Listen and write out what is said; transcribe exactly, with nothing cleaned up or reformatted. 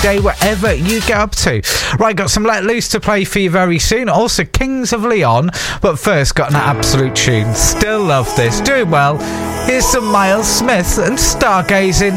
day, whatever you get up to. Right, got some Let Loose to play for you very soon. Also, Kings of Leon. But first, got an absolute tune. Still love this. Doing well. Here's some Miles Smith and Stargazing.